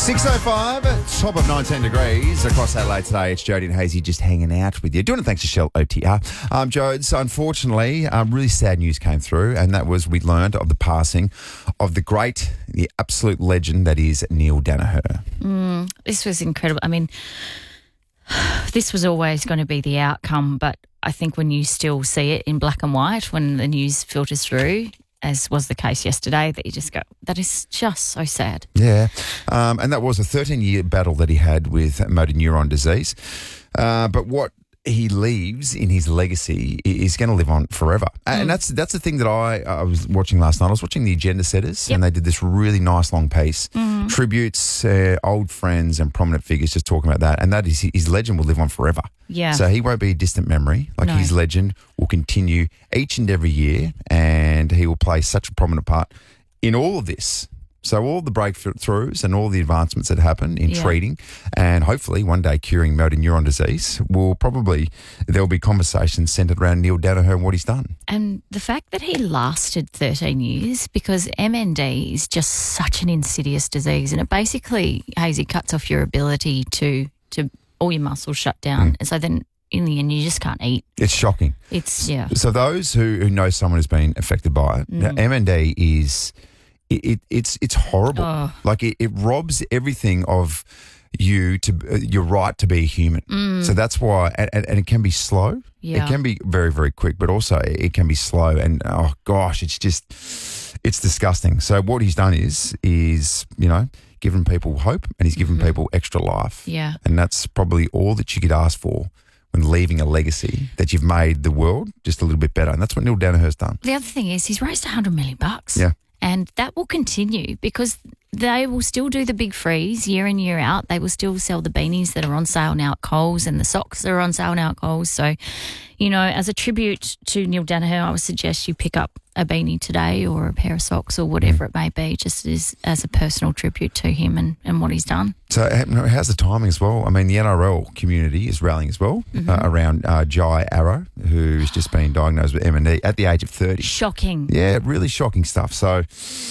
6:05, top of 19 degrees across Adelaide today. It's Jody and Hazy just hanging out with you. Doing it thanks to Shell OTR. Jodes, unfortunately, really sad news came through, and that was we learned of the passing of the great, the absolute legend that is Neil Daniher. This was incredible. I mean, this was always going to be the outcome, but I think when you still see it in black and white, when the news filters through, as was the case yesterday, that you just go, that is just so sad. Yeah, and that was a 13-year battle that he had with motor neuron disease. But what he leaves in his legacy is going to live on forever. And that's the thing that I was watching last night. I was watching the Agenda Setters, and they did this really nice long piece, tributes, old friends and prominent figures just talking about that. And that is his legend will live on forever. Yeah. So he won't be a distant memory. His legend will continue each and every year, and he will play such a prominent part in all of this. So all the breakthroughs and all the advancements that happen in treating and hopefully one day curing motor neuron disease there'll be conversations centred around Neil Daniher and what he's done. And the fact that he lasted 13 years, because MND is just such an insidious disease, and it basically, Hazy, cuts off your ability to all your muscles shut down. And so then in the end you just can't eat. It's shocking. So those who know someone who's been affected by it, now, MND is... It's horrible. Oh. It robs everything of you to your right to be a human. So that's why, and it can be slow. Yeah. It can be very, very quick, but also it can be slow. And oh gosh, it's disgusting. So what he's done is given people hope, and he's given people extra life. Yeah. And that's probably all that you could ask for when leaving a legacy, that you've made the world just a little bit better. And that's what Neil Daniher's done. The other thing is he's raised $100 million. Yeah. And that will continue because they will still do the big freeze year in, year out. They will still sell the beanies that are on sale now at Coles and the socks that are on sale now at Coles. So, as a tribute to Neil Daniher, I would suggest you pick up a beanie today or a pair of socks or whatever it may be, just as a personal tribute to him and what he's done. So how's the timing as well? I mean, the NRL community is rallying as well around Jai Arrow, who's just been diagnosed with MND at the age of 30. Shocking. Yeah, really shocking stuff. So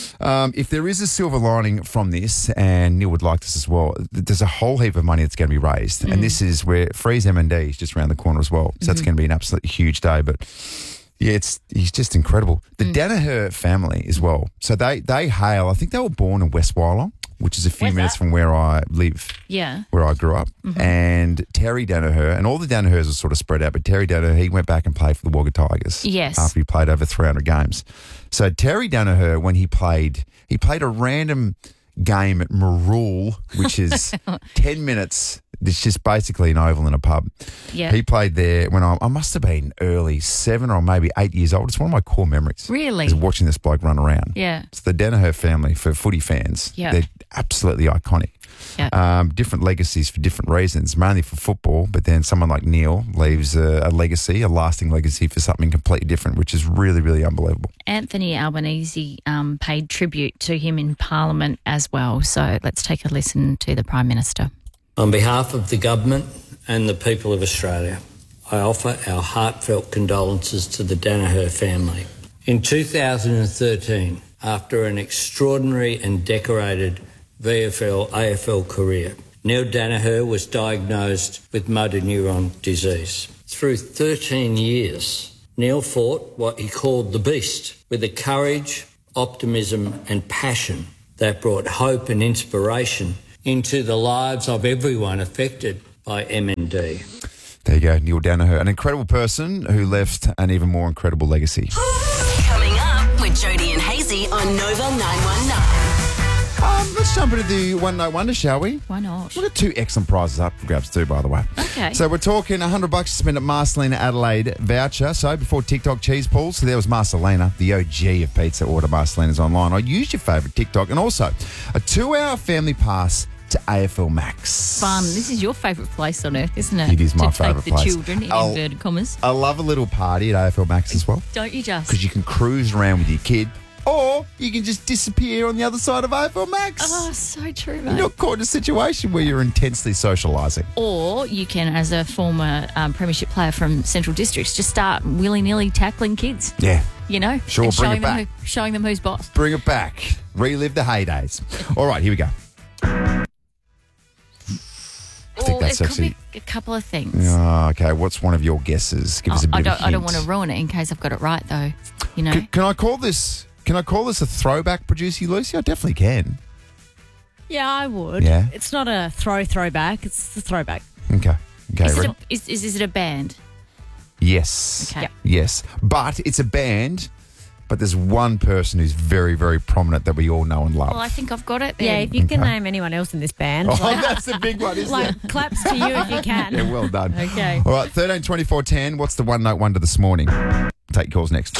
if there is a silver lining from this, and Neil would like this as well, there's a whole heap of money that's going to be raised. And this is where Freeze MND is just around the corner as well. So that's going to be an absolutely huge day. But yeah, he's just incredible. The Daniher family as well. So they hail, I think they were born in West Wyalong, which is a few minutes from where I live, where I grew up. And Terry Daniher, and all the Danihers are sort of spread out, but Terry Daniher, he went back and played for the Wagga Tigers after he played over 300 games. So Terry Daniher, when he played a random game at Marul, which is 10 minutes. It's just basically an oval in a pub. Yeah. He played there when I must have been early 7 or maybe 8 years old. It's one of my core memories. Really? Is watching this bloke run around. Yeah. It's the Daniher family for footy fans. Yeah. They're absolutely iconic. Yeah. Different legacies for different reasons, mainly for football, but then someone like Neil leaves a legacy, a lasting legacy for something completely different, which is really, really unbelievable. Anthony Albanese paid tribute to him in Parliament as well. So let's take a listen to the Prime Minister. On behalf of the government and the people of Australia, I offer our heartfelt condolences to the Daniher family. In 2013, after an extraordinary and decorated VFL-AFL career, Neil Daniher was diagnosed with motor neuron disease. Through 13 years, Neil fought what he called the beast with a courage, optimism and passion that brought hope and inspiration into the lives of everyone affected by MND. There you go, Neil Daniher, an incredible person who left an even more incredible legacy. Coming up with Jody and Hazy on Nova 919. Let's jump into the One Night Wonder, shall we? Why not? We've got 2 excellent prizes up for grabs too, by the way. Okay. So we're talking $100 to spend at Marcelina Adelaide voucher. So before TikTok cheese pulls, so there was Marcelina, the OG of pizza. Order Marcelina's online. I used your favourite TikTok, and also a 2-hour family pass to AFL Max. Fun. This is your favourite place on earth, isn't it? It is my favourite place. To take the children, in inverted commas. I love a little party at AFL Max as well. Don't you just? Because you can cruise around with your kid, or you can just disappear on the other side of AFL Max. Oh, so true, mate. You're not caught in a situation where you're intensely socialising. Or you can, as a former premiership player from Central Districts, just start willy-nilly tackling kids. Yeah. and Sure, bring showing it back. showing them who's boss. Bring it back. Relive the heydays. All right, here we go. that's it could actually. be a couple of things. Oh, okay, what's one of your guesses? Give us a bit of a hint. I don't want to ruin it in case I've got it right, though. You know. Can I call this? Can I call this a throwback, producer Lucy? I definitely can. Yeah, I would. Yeah. It's not a throwback. It's a throwback. Okay. Is ready? it a band? Yes. Okay. Yep. Yes. But it's a band, but there's one person who's very, very prominent that we all know and love. Well, I think I've got it then. Yeah, if you can Okay. name anyone else in this band, Oh, that's the big one, isn't it? like claps to you if you can. Yeah, well done. Okay. All right, 13 24 10. What's the one note wonder this morning? Take calls next.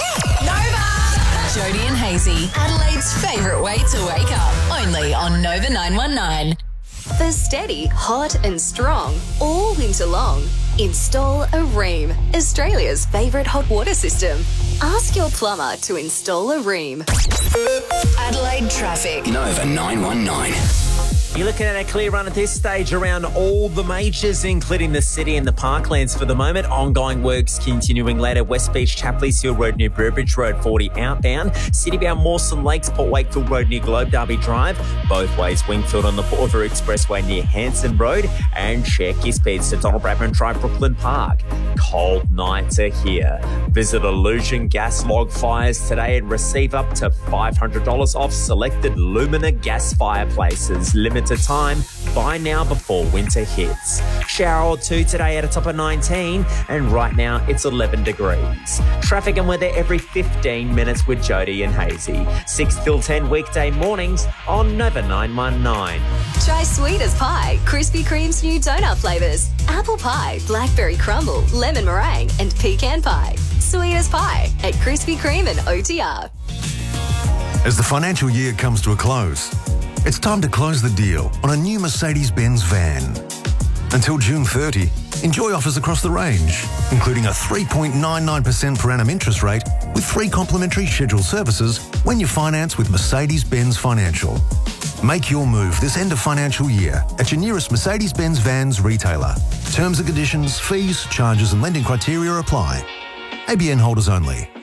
Jody and Hazy, Adelaide's favourite way to wake up. Only on Nova 919. For steady, hot and strong all winter long, install a Ream, Australia's favourite hot water system. Ask your plumber to install a Ream. Adelaide traffic. Nova 919. You're looking at a clear run at this stage around all the majors, including the city and the parklands for the moment. Ongoing works continuing later. West Beach, Chapleys Hill Road near Burbridge Road 40 outbound. Citybound Mawson Lakes, Port Wakefield Road near Globe Derby Drive. Both ways Wingfield on the Port River Expressway near Hanson Road. And check your speeds to Donald Bradman Drive, Brooklyn Park. Cold nights are here. Visit Illusion Gas Log Fires today and receive up to $500 off selected Lumina gas fireplaces. Limited time. Buy now before winter hits. Shower or two today at a top of 19, and right now it's 11 degrees. Traffic and weather every 15 minutes with Jody and Hazy. 6 till 10 weekday mornings on Nova 919. Try sweet as pie, Krispy Kreme's new donut flavours. Apple pie, blackberry crumble, lemon meringue and pecan pie. Sweet as pie at Krispy Kreme and OTR. As the financial year comes to a close, it's time to close the deal on a new Mercedes-Benz van. Until June 30, enjoy offers across the range, including a 3.99% per annum interest rate with 3 complimentary scheduled services when you finance with Mercedes-Benz Financial. Make your move this end of financial year at your nearest Mercedes-Benz Vans retailer. Terms and conditions, fees, charges and lending criteria apply. ABN holders only.